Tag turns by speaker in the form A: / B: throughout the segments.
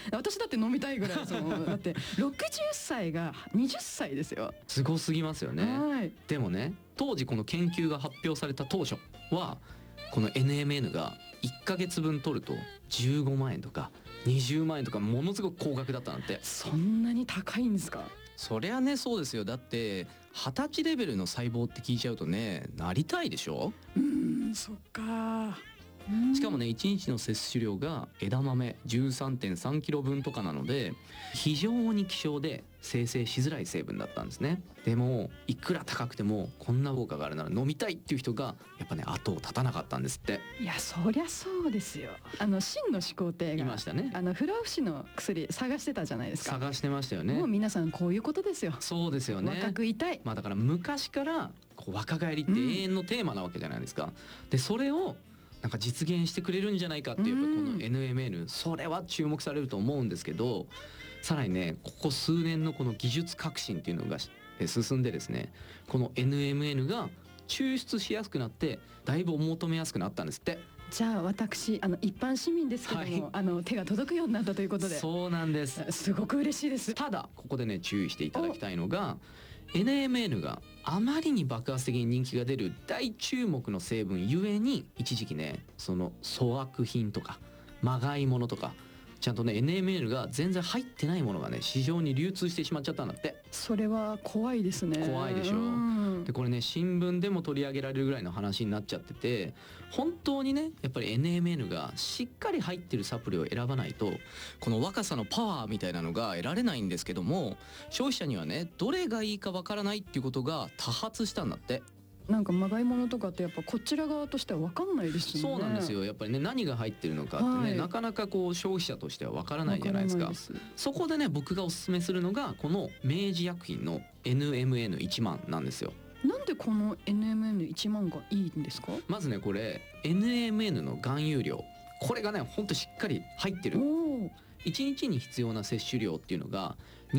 A: 私だって飲みたいぐらいですもん。だって60歳が20歳ですよ。
B: すごすぎますよね。
A: はい。
B: でもね、当時この研究が発表された当初はこの NMN が1ヶ月分取ると15万円とか20万円とかものすごく高額だったなんて。
A: そんなに高いんですか？
C: そりゃね、そうですよ。だって20歳レベルの細胞って聞いちゃうとね、なりたいでしょ。
A: そっか。
B: しかもね、1日の摂取量が枝豆 13.3 キロ分とかなので非常に希少で生成しづらい成分だったんですね。でもいくら高くてもこんな効果があるなら飲みたいっていう人がやっぱね後を絶たなかったんですって。
A: いや、そりゃそうですよ。秦の始皇帝が
B: いましたね。
A: 不老不死の薬探してたじゃないですか。
B: 探してましたよね。
A: もう皆さんこういうことですよ。
B: そうですよね。
A: 若くいたい。
B: まあだから昔からこう若返りって永遠のテーマなわけじゃないですか。でそれをなんか実現してくれるんじゃないかっていうやっぱこの NMN、それは注目されると思うんですけど、さらにねここ数年のこの技術革新っていうのが進んでですね、この NMN が抽出しやすくなってだいぶお求めやすくなったんですって。
A: じゃあ私一般市民ですけども、手が届くようになったということで。
B: そうなんです。
A: すごく嬉しいです。
B: ただここでね注意していただきたいのが、NMN があまりに爆発的に人気が出る大注目の成分ゆえに一時期ねその粗悪品とかまがいものとかちゃんとね NMN が全然入ってないものがね市場に流通してしまっちゃったんだって。
A: それは怖いですね。
B: 怖いでしょ。でこれね新聞でも取り上げられるぐらいの話になっちゃってて、本当にねやっぱり NMN がしっかり入ってるサプリを選ばないと
C: この若さのパワーみたいなのが得られないんですけども、消費者にはねどれがいいかわからないっていうことが多発したんだって。
A: なんかまがいものとかってやっぱこちら側としては分かんないですよね。
B: そうなんですよ。やっぱりね何が入ってるのかってね、なかなかこう消費者としては分からないじゃないですか。そこでね僕がおすすめするのがこの明治薬品の NMN1 万なんですよ。
A: なんでこの NMN1 万がいいんですか？
B: まずねこれ NMN の含有量、これがねほんとしっかり入ってる。1日に必要な摂取量っていうのが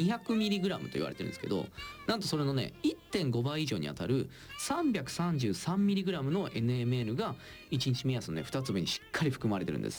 B: 200mg と言われてるんですけど、なんとそれのね 1.5 倍以上にあたる 333mg の NMN が1日目安のね2粒にしっかり含まれてるんです。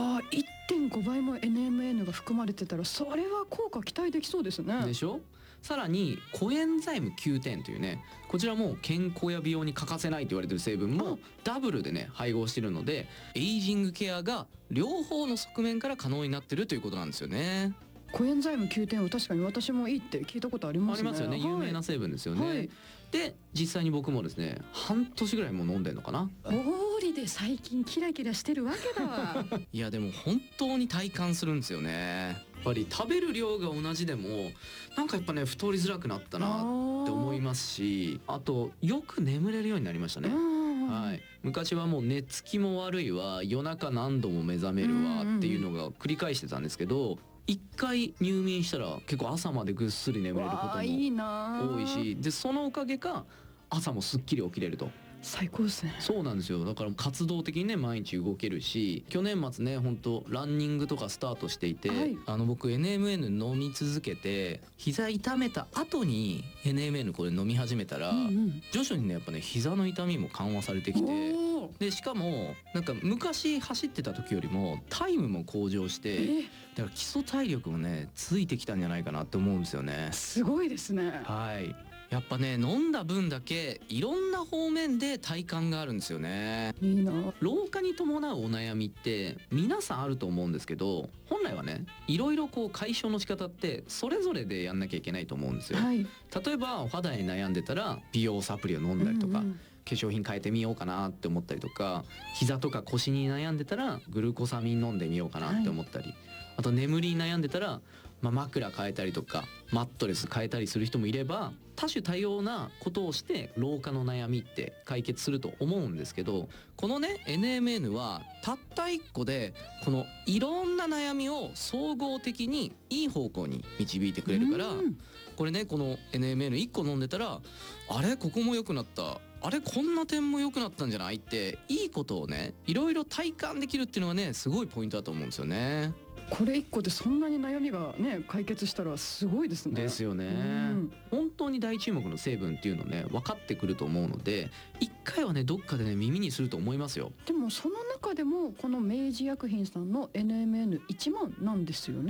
A: 1.5 倍も NMN が含まれてたらそれは効果期待できそうですね。
B: でしょ。さらにコエンザイム9点というね、こちらも健康や美容に欠かせないと言われてる成分もダブルでね配合してるので、
C: エイジングケアが両方の側面から可能になってるということなんですよね。
A: コエンザイム9点は確かに私もいいって聞いたことありますね。
B: ありますよね。有名な成分ですよね。で実際に僕もですね半年ぐらいもう飲んでんのかな。
A: 道理で最近キラキラしてるわけだ。
C: いやでも本当に体感するんですよね。
B: やっぱり食べる量が同じでもなんかやっぱね太りづらくなったなって思いますし、あとよく眠れるようになりましたね。はい、昔はもう寝つきも悪いわ、夜中何度も目覚めるわっていうのが繰り返してたんですけど、一回入眠したら結構朝までぐっすり眠れることも多いし、でそのおかげか朝もすっきり起きれると。
A: 最高ですね。
B: そうなんですよ。だから活動的にね毎日動けるし、去年末ね本当ランニングとかスタートしていて、僕 NMN 飲み続けて膝痛めた後に NMN これ飲み始めたら、徐々にねやっぱね膝の痛みも緩和されてきて、でしかもなんか昔走ってた時よりもタイムも向上して、だから基礎体力もねついてきたんじゃないかなって思うんですよね。
A: すごいですね。
C: はい。やっぱね飲んだ分だけいろんな方面で体感があるんですよね。
A: いいな。
B: 老化に伴うお悩みって皆さんあると思うんですけど、本来はねいろいろこう解消の仕方ってそれぞれでやんなきゃいけないと思うんですよ。例えばお肌に悩んでたら美容サプリを飲んだりとか、化粧品変えてみようかなって思ったりとか、膝とか腰に悩んでたらグルコサミン飲んでみようかなって思ったり、あと眠りに悩んでたら、枕変えたりとかマットレス変えたりする人もいれば、多種多様なことをして老化の悩みって解決すると思うんですけど、
C: このね NMN はたった1個でこのいろんな悩みを総合的にいい方向に導いてくれるから、これねこの NMN1 個飲んでたら、あれここも良くなった、あれこんな点も良くなったんじゃないっていいことをねいろいろ体感できるっていうのがねすごいポイントだと思うんですよね。
A: これ1個でそんなに悩みがね解決したらすごいですね。
B: ですよね。本当に大注目の成分っていうのね分かってくると思うので、一回はねどっかでね耳にすると思いますよ。
A: でもその中でもこの明治薬品さんの NMN1 万なんですよね。